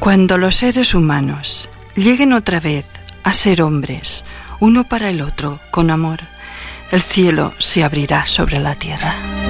Cuando los seres humanos lleguen otra vez a ser hombres, uno para el otro, con amor, el cielo se abrirá sobre la tierra.